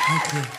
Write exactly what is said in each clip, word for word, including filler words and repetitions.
Thank you.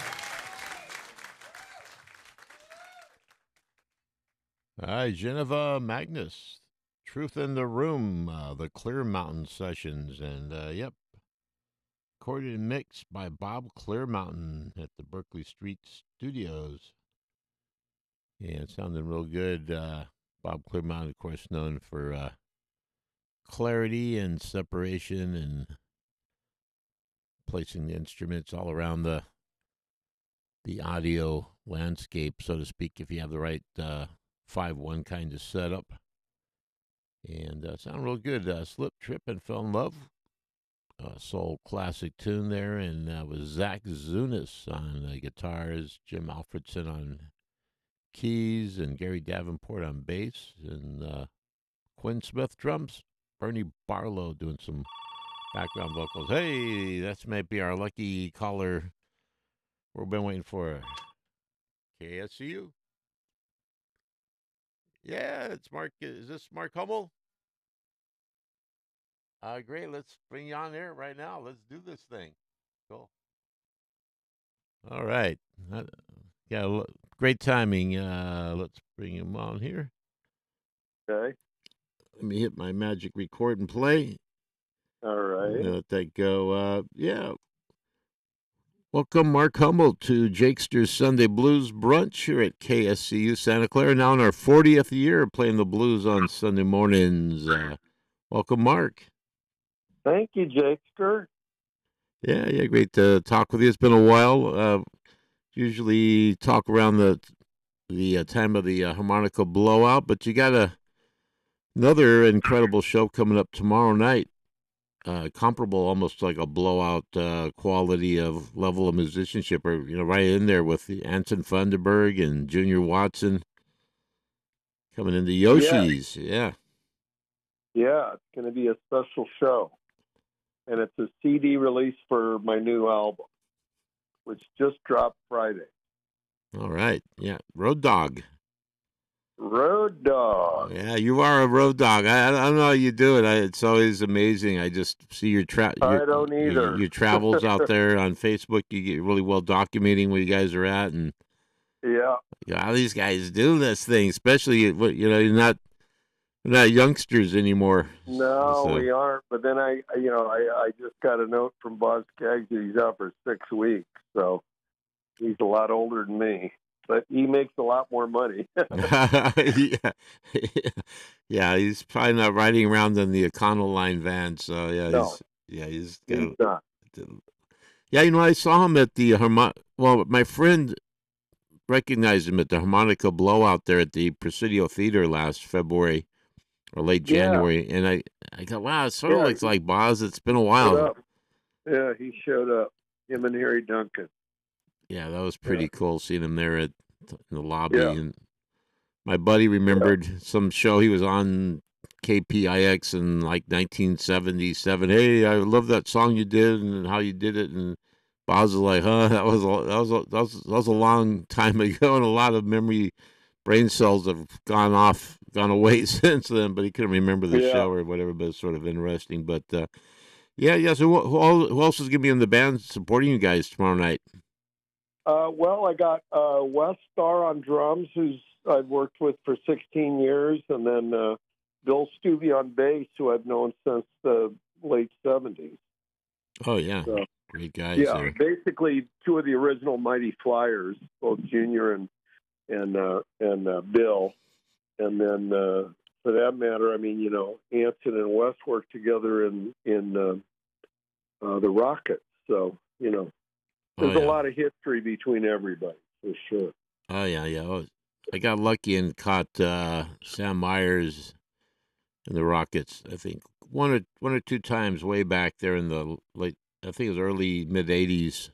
Hi, Geneva Magnus. Truth in the Room, uh, the Clear Mountain Sessions. And, uh, yep, recorded and mixed by Bob Clearmountain at the Berkeley Street Studios. Yeah, it sounded real good. Uh, Bob Clearmountain, of course, known for uh, clarity and separation and placing the instruments all around the the audio landscape, so to speak, if you have the right uh, five one kind of setup. And uh, sound real good. Uh, Slip, Trip, and Fell in Love. Uh, soul classic tune there. And uh, with Zach Zunis on uh, guitars, Jim Alfredson on keys, and Gary Davenport on bass, and uh, Quinn Smith drums. Bernie Barlow doing some background vocals. Hey, that's might be our lucky caller we've been waiting for. K S U. Yeah, it's Mark. Is this Mark Hummel? Uh, great. Let's bring you on there right now. Let's do this thing. Cool. All right. Uh, yeah, l- great timing. Uh, let's bring him on here. Okay. Let me hit my magic record and play. All right. Let that go. Uh, yeah. Welcome, Mark Hummel, to Jakester's Sunday Blues Brunch here at K S C U Santa Clara. Now in our fortieth year playing the blues on Sunday mornings. Uh, welcome, Mark. Thank you, Jakester. Yeah, yeah, great to talk with you. It's been a while. Uh, usually talk around the the uh, time of the uh, harmonica blowout, but you got a another incredible show coming up tomorrow night. Uh, comparable, almost like a blowout uh, quality of level of musicianship, or you know, right in there with the Anton Funderburg and Junior Watson coming into Yoshi's. Yeah, Yeah, it's going to be a special show, and it's a C D release for my new album, which just dropped Friday. all right. Yeah, Road Dog. Road Dog. Yeah, you are a road dog. I, I don't know how you do it. I, it's always amazing. I just see your tra- your, I don't your, either. your travels out there on Facebook. You get really well documenting where you guys are at, and Yeah. you know, how these guys do this thing. Especially, you know, you're not you're not youngsters anymore. No, So- we aren't. But then I, I- you know, I, I just got a note from Boz Skaggs that he's out for six weeks, so he's a lot older than me. But he makes a lot more money. yeah. yeah, he's probably not riding around in the Econoline van. So yeah, No. he's yeah, he's got. He's not. Yeah, you know, I saw him at the harmon. Well, my friend recognized him at the harmonica blowout there at the Presidio Theater last February or late Yeah. January, and I, I thought, wow, it sort of Yeah, looks he- like Boz. It's been a Showed while. up. Yeah, he showed up. Him and Harry Duncan. Yeah, that was pretty Yeah. cool seeing him there at in the lobby. Yeah. And my buddy remembered some show he was on K P I X in like nineteen seventy-seven. Hey, I love that song you did and how you did it. And Boz was like, huh, that was a, that was a, that was that was a long time ago, and a lot of memory brain cells have gone off, gone away since then. But he couldn't remember the Yeah. show or whatever. But it's sort of interesting. But uh, yeah, yeah. So who, who, all, who else is going to be in the band supporting you guys tomorrow night? Uh, well, I got uh, Wes Starr on drums, who's I've worked with for sixteen years, and then uh, Bill Stubbe on bass, who I've known since the late seventies. Oh yeah, So, great guys yeah, there. basically two of the original Mighty Flyers, both Junior and and uh, and uh, Bill, and then uh, for that matter, I mean, you know, Anson and Wes worked together in in uh, uh, the Rockets, so you know. There's Oh, yeah. a lot of history between everybody, for sure. Oh yeah, yeah. Oh, I got lucky and caught uh, Sam Myers in the Rockets. I think one or one or two times way back there in the late. I think it was early mid eighties.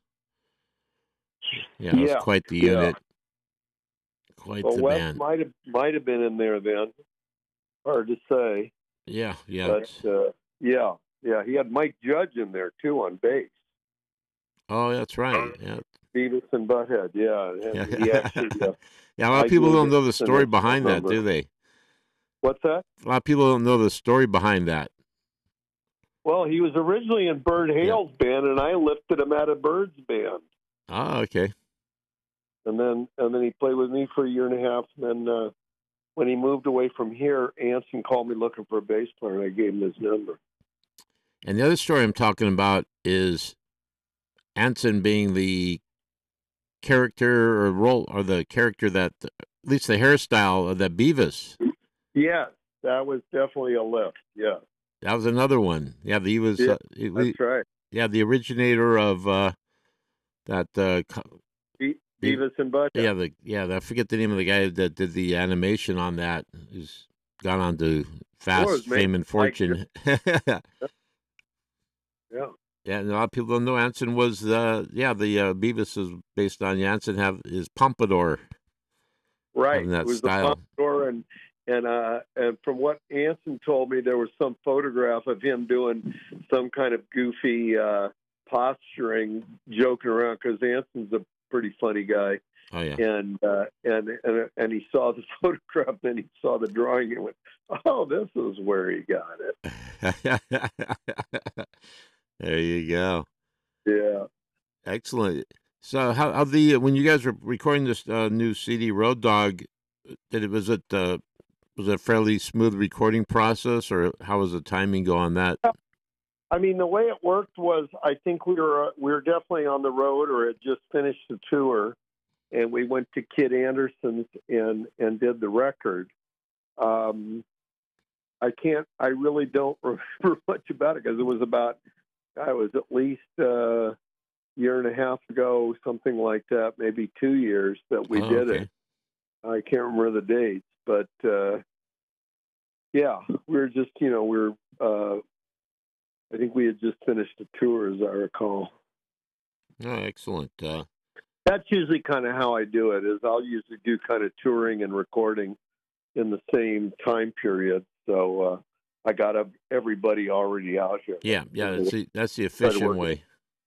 Yeah, it was Yeah, quite the yeah. unit. Quite Well, the Wes band. might have might have been in there then. Hard to say, Yeah, yeah. but uh, yeah, yeah. He had Mike Judge in there too on bass. Oh, that's right. Yeah, Beavis and Butthead. Yeah, and he actually. Uh, yeah. A lot I of people do don't know the this in story this behind that, number. do they? what's that? A lot of people don't know the story behind that. Well, he was originally in Bird Hale's band, and I lifted him out of Bird's band. Ah, okay. And then and then he played with me for a year and a half. And then uh, when he moved away from here, Anson called me looking for a bass player, and I gave him his number. And the other story I'm talking about is Anson being the character or role, or the character that, at least the hairstyle of that Beavis. Yeah, that was definitely a lift. Yeah. That was another one. Yeah, he was. Yeah, Uh, he- we, that's right. yeah, the originator of uh, that. Uh, co- Be- Beav- Beavis and Butthead. yeah, the yeah. I forget the name of the guy that did the animation on that. He's gone on to Well, it fast was made fame and like fortune. yeah. Yeah, and a lot of people don't know Anson was, uh, yeah, the uh, Beavis is based on Jansen have his pompadour, Right. having It that was the style. Pompadour, and and uh, and from what Anson told me, there was some photograph of him doing some kind of goofy uh, posturing, joking around, because Anson's a pretty funny guy. Oh yeah, And uh, and and and he saw the photograph, then he saw the drawing, and went, "Oh, this is where he got it." there you go. Yeah. Excellent. So how how the when you guys were recording this uh, new C D Road Dog, did it was it uh, was it a fairly smooth recording process, or how was the timing go on that? I mean, the way it worked was, I think we were uh, we were definitely on the road, or had just finished the tour, and we went to Kid Anderson's and and did the record. Um, I can't. I really don't remember much about it, because it was about. I was at least a year and a half ago, something like that, maybe two years that we Oh, did okay. it. I can't remember the dates, but uh, yeah, we were just, you know, we were. Uh, I think we had just finished a tour, as I recall. Oh, excellent. Uh, That's usually kind of how I do it. Is I'll usually do kind of touring and recording in the same time period. So uh, I got a, everybody already out here. yeah, yeah. That's the that's the Try to efficient work it. way.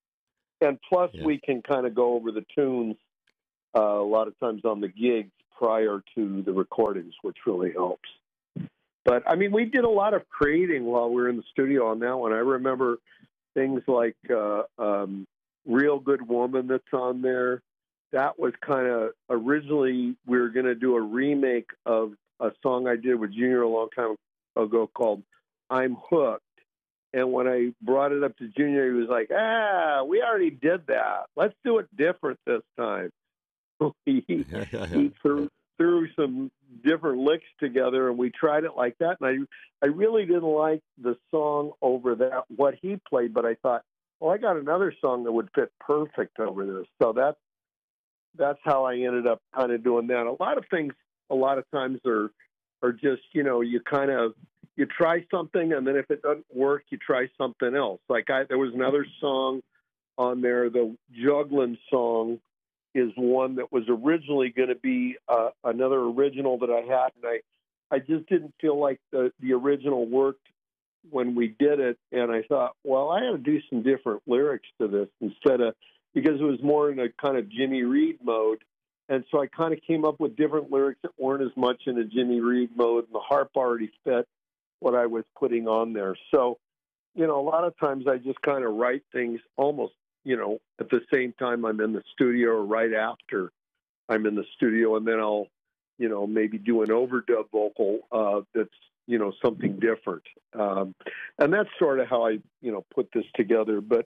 And plus, Yeah. we can kind of go over the tunes uh, a lot of times on the gigs prior to the recordings, which really helps. But I mean, we did a lot of creating while we were in the studio on that one. I remember things like uh, um, "Real Good Woman" that's on there. That was kind of originally we were going to do a remake of a song I did with Junior a long time ago called "I'm Hooked." And when I brought it up to Junior, he was like, "Ah, we already did that. Let's do it different this time." he he threw, threw some different licks together, and we tried it like that. And I I really didn't like the song over that what he played, but I thought, well, I got another song that would fit perfect over this. So that's that's how I ended up kind of doing that. A lot of things, a lot of times are are just, you know, you kind of you try something, and then if it doesn't work, you try something else. Like I, there was another song on there, the Juggling song is one that was originally going to be uh, another original that I had, and I I just didn't feel like the the original worked when we did it, and I thought, well, I had to do some different lyrics to this instead of, because it was more in a kind of Jimmy Reed mode. And so I kind of came up with different lyrics that weren't as much in a Jimmy Reed mode, and the harp already fit what I was putting on there. So, you know, a lot of times I just kind of write things almost, you know, at the same time I'm in the studio or right after I'm in the studio, and then I'll, you know, maybe do an overdub vocal uh, that's, you know, something different. Um, and that's sort of how I, you know, put this together. But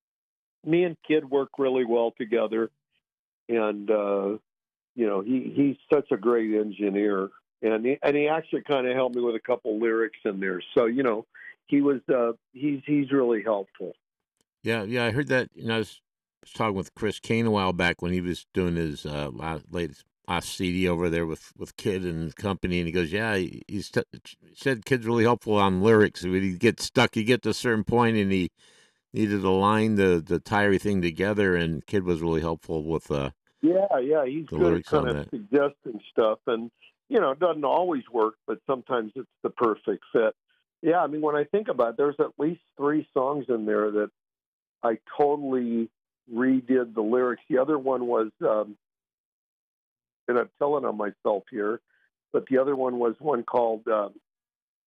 me and Kid work really well together. And, uh, you know, he, he's such a great engineer. And he, and he actually kind of helped me with a couple lyrics in there. So, you know, he was, uh, he's, he's really helpful. Yeah, yeah, I heard that. You know, I was, was talking with Chris Kane a while back when he was doing his uh, last, latest last C D over there with, with Kid and company, and he goes, "Yeah, he he's t- said Kid's really helpful on lyrics. When he gets stuck, you get to a certain point, and he needed a line to, to tie everything together, and Kid was really helpful with uh, Yeah, yeah, he's the good at lyrics kind on of that." suggesting stuff, and you know, it doesn't always work, but sometimes it's the perfect fit. Yeah, I mean, when I think about it, there's at least three songs in there that I totally redid the lyrics. The other one was, um, and I'm telling on myself here, but the other one was one called um,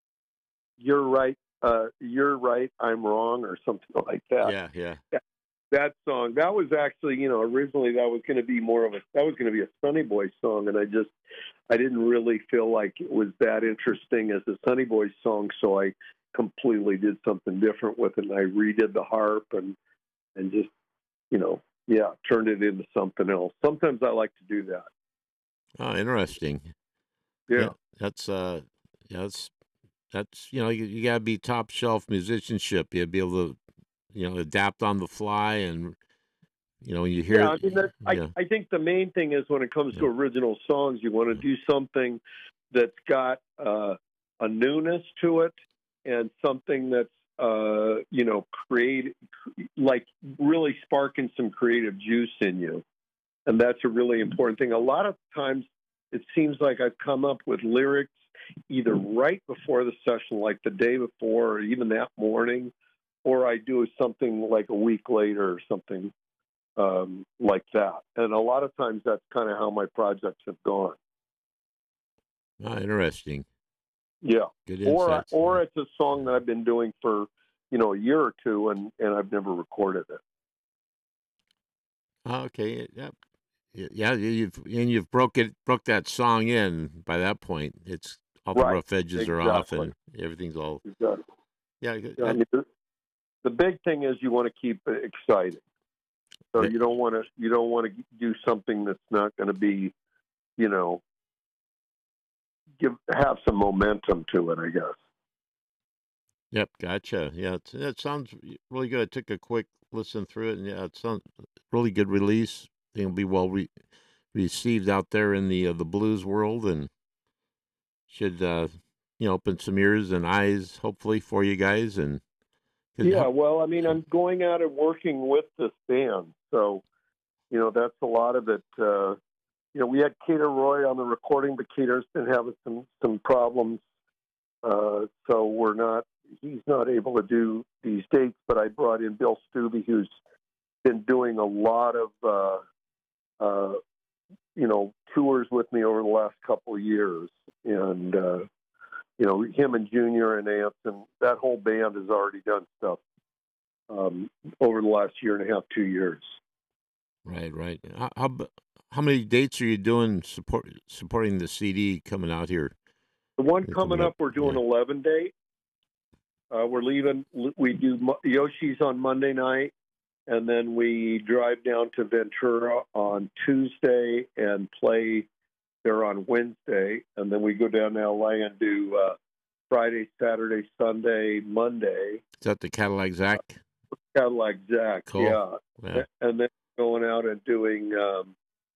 "You're Right, uh, You're Right, I'm Wrong," or something like that. Yeah, yeah. that song. That was actually, you know, originally that was going to be more of a that was going to be a Sonny Boy song, and I just I didn't really feel like it was that interesting as a Sonny Boy song, so I completely did something different with it. And I redid the harp and and just, you know, yeah, turned it into something else. Sometimes I like to do that. Oh, interesting. Yeah. Yeah, that's uh, yeah, that's that's you know, you, you gotta be top shelf musicianship. You gotta be able to, you know, adapt on the fly, and you know, when you hear, Yeah, I mean, that, I, yeah, I think the main thing is when it comes yeah, to original songs, you want to do something that's got uh, a newness to it and something that's, uh, you know, create, like really sparking some creative juice in you. And that's a really important thing. A lot of times it seems like I've come up with lyrics either right before the session, like the day before, or even that morning, or I do something like a week later or something um, like that. And a lot of times that's kind of how my projects have gone. oh, interesting. Yeah. Good Or, insights. or Yeah. it's a song that I've been doing for, you know, a year or two and, and I've never recorded it. Oh, okay. Yeah. Y- Yeah, you- you've and you've broke it broke that song in by that point. It's all the Right. rough edges are off Exactly. and everything's all Exactly. yeah. Yeah, I I, mean, the, the big thing is you want to keep it exciting. So I, you don't want to, you don't want to do something that's not going to be, you know, give, have some momentum to it, I guess. yep, gotcha. Yeah, it's, it sounds really good. I took a quick listen through it, and yeah, it sounds really good release. I think it'll be well re- received out there in the uh, the blues world, and should uh, you know, open some ears and eyes hopefully for you guys. And 'cause Yeah, how, well, I mean, I'm going out and working with this band. So, you know, that's a lot of it. Uh, you know, we had Keita Roy on the recording, but Keita's been having some, some problems. Uh, so we're not, he's not able to do these dates, but I brought in Bill Stubbe, who's been doing a lot of, uh, uh, you know, tours with me over the last couple of years. And, uh, you know, him and Junior and Ants and that whole band has already done stuff um, over the last year and a half, two years. right, right. How, how b- how many dates are you doing support supporting the C D coming out here? The one uh, coming Coming up, up, we're doing yeah. eleven dates. Uh, we're leaving. We do Mo- Yoshi's on Monday night, and then we drive down to Ventura on Tuesday and play there on Wednesday, and then we go down to L A and do uh, Friday, Saturday, Sunday, Monday. Is that the Cadillac Zac? Cadillac Zac, Cool. yeah. Yeah. And then going out and doing, um,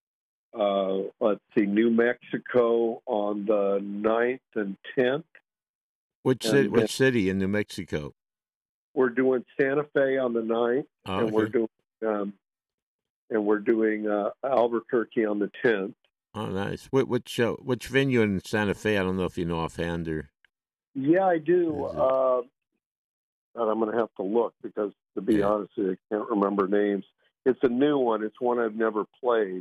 uh, let's see, New Mexico on the ninth and tenth. Which And city? then Which city in New Mexico? we're doing Santa Fe on the ninth, Oh, and we're okay. doing um, and we're doing uh, Albuquerque on the tenth. Oh, nice. Which which, uh, which venue in Santa Fe? I don't know if you know offhand or Yeah, I do. is it? Uh, and I'm going to have to look because, to be Yeah. honest, with you, I can't remember names. It's a new one. It's one I've never played.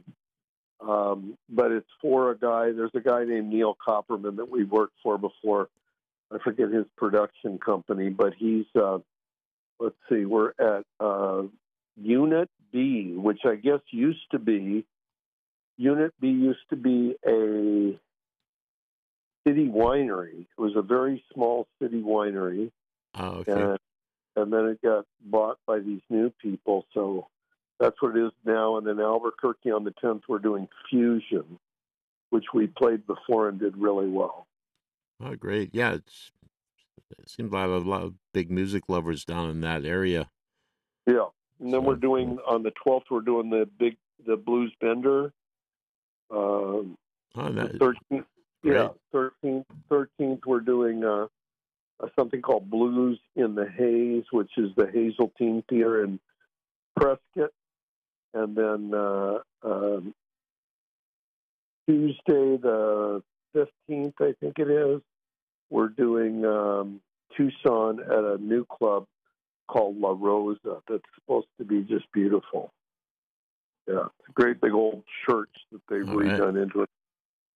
Um, but it's for a guy. There's a guy named Neil Copperman that we've worked for before. I forget his production company, but he's, uh, let's see, we're at uh, Unit B, which I guess used to be, Unit B used to be a city winery. It was a very small city winery, Oh, okay. and and then it got bought by these new people. So that's what it is now. And then Albuquerque on the tenth, we're doing Fusion, which we played before and did really well. Oh, great. Yeah, it's it seems like a lot of big music lovers down in that area. Yeah. And then we're So, yeah. doing, on the twelfth, we're doing the big, the Blues Bender. Um, Oh, the that thirteenth, yeah, great. thirteenth, thirteenth, we're doing uh, uh, something called Blues in the Haze, which is the Hazeltine Theater in Prescott. And then uh, um, Tuesday, the fifteenth, I think it is, we're doing um, Tucson at a new club called La Rosa that's supposed to be just beautiful. Yeah, it's a great big old church that they've All right. redone into a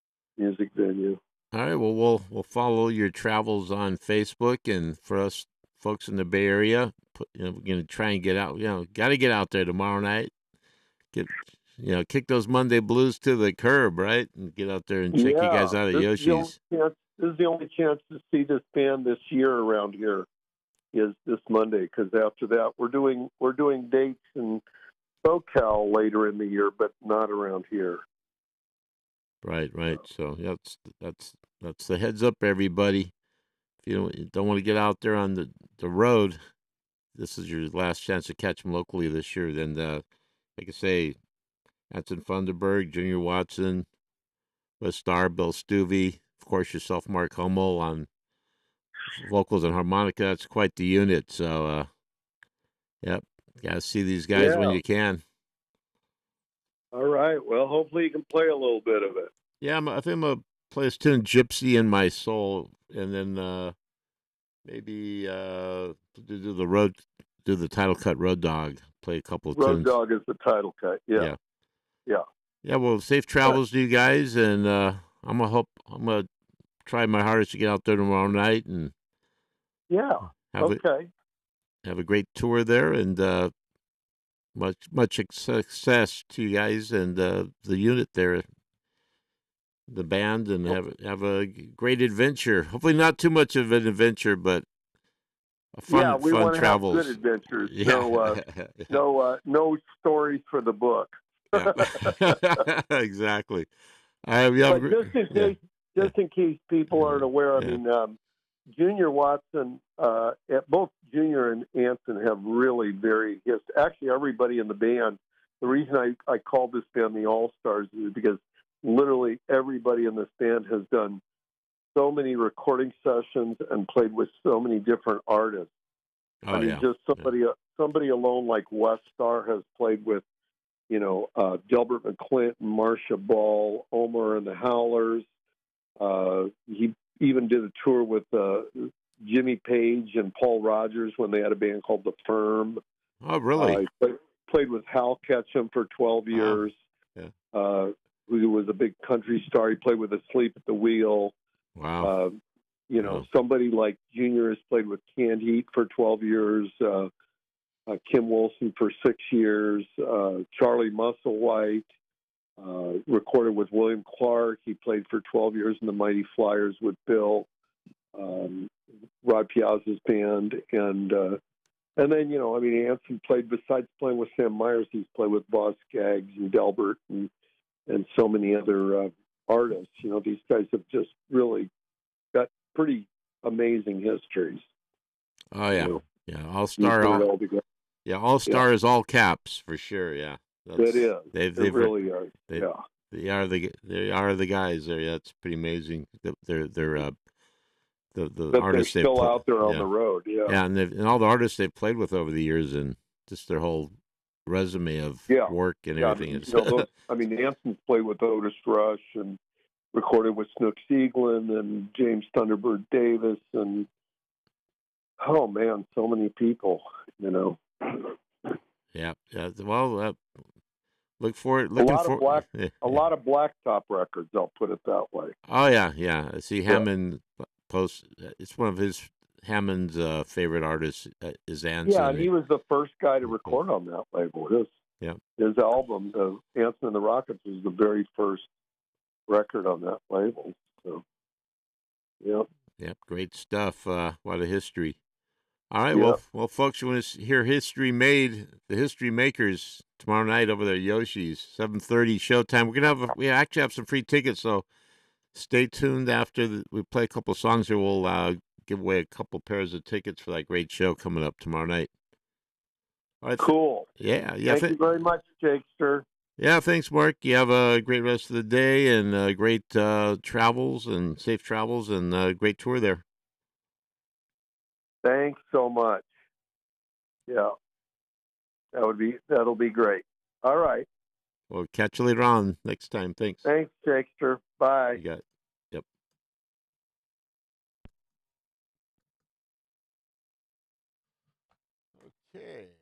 music venue. All right. Well, we'll we'll follow your travels on Facebook, and for us folks in the Bay Area, put, you know, we're going to try and get out. You know, got to get out there tomorrow night. Get, you know, kick those Monday blues to the curb, right? And get out there and check Yeah, you guys out at this is, the only Yoshi's. chance, this is the only chance to see this band this year around here is this Monday, because after that we're doing we're doing dates in SoCal later in the year, but not around here. Right, right. So yeah, that's that's that's the heads up, everybody. If you don't, you don't want to get out there on the, the road, this is your last chance to catch them locally this year. Then, uh, like I say, Anson Funderburg, Junior Watson, Wes Starr, Bill Stuvey, of course yourself, Mark Hummel on vocals and harmonica. That's quite the unit. So, uh, yep, gotta see these guys when Yeah. you can. All right. Well, hopefully you can play a little bit of it. Yeah, I'm, I think I'm gonna play this tune, "Gypsy in My Soul," and then uh, maybe uh, do, do the road, do the title cut "Road Dog." Play a couple of Road tunes. Dog is the title cut. Yeah. Yeah. Yeah. Yeah, well, safe travels to you guys, and uh, I'm gonna hope I'm gonna try my hardest to get out there tomorrow night and Yeah. have Okay. a have a great tour there, and uh, much much success to you guys and uh, the unit there, the band, and have have a great adventure. Hopefully, not too much of an adventure, but a fun yeah, we fun want to travels. have good adventures. Yeah. No, uh, no, uh, no stories for the book. Yeah. Exactly. I yeah, But just in yeah. case, just in case people aren't aware, I Yeah. mean, um, Junior Watson, uh, both Junior and Anson have really very his. Actually, everybody in the band. The reason I I called this band the All Stars is because literally everybody in this band has done so many recording sessions and played with so many different artists. Oh, I mean, yeah. just somebody yeah. somebody alone like Wes Starr has played with, you know, uh, Delbert McClinton, Marcia Ball, Omar and the Howlers. Uh, he even did a tour with uh, Jimmy Page and Paul Rogers when they had a band called The Firm. Oh, really? Uh, he played, played with Hal Ketchum for twelve years, wow. Yeah. uh, who was a big country star. He played with Asleep at the Wheel. Wow. Uh, you know, wow. somebody like Junior has played with Canned Heat for twelve years, uh, uh, Kim Wilson for six years, uh, Charlie Musselwhite, uh, recorded with William Clark. He played for twelve years in the Mighty Flyers with Bill, um, Rod Piazza's band. And uh, and then, you know, I mean, Anson played, besides playing with Sam Myers, he's played with Boz Scaggs and Delbert and, and so many other uh, artists. You know, these guys have just really got pretty amazing histories. Oh, yeah. You know, yeah. All Star. All, all together. yeah. All Star yeah. is all caps for sure. Yeah. That's, it is. They've, it they've, really is. They, yeah. They are the they are the guys there. Yeah, it's pretty amazing. They're they're uh, the the but artists they're they've still played, out there on yeah. the road. Yeah. Yeah, and and all the artists they've played with over the years, and just their whole resume of yeah. work and yeah, everything. I mean, you know, those, I mean, Anson's played with Otis Rush and recorded with Snook Sieglin and James Thunderbird Davis, and oh man, so many people. You know. Yeah. Yeah. Well, uh, look for it. A Looking lot for of black, yeah, a yeah. lot of Blacktop records. I'll put it that way. Oh yeah, yeah. I see Yeah. Hammond post. It's one of his Hammond's uh, favorite artists uh, is Anson. Yeah, and he was the first guy to record on that label. His yeah. his album, uh, Anson and the Rockets, was the very first record on that label. So, yeah. Yep, great stuff. Uh, what a history. All right, Yeah. well, well, folks, you want to hear history made, the history makers tomorrow night over there at Yoshi's, seven thirty showtime. We're gonna have a, we actually have some free tickets, so stay tuned after the, we play a couple songs here. We'll uh, give away a couple pairs of tickets for that great show coming up tomorrow night. All right, Cool. Yeah, yeah. Thank th- you very much, Jakester. Yeah, thanks, Mark. You have a great rest of the day and uh, great uh, travels and safe travels and uh, great tour there. Thanks so much. Yeah, that would be that'll be great. All right. We'll catch you later on next time. Thanks. Thanks, Jakester. Bye. You got it. Yep. Okay.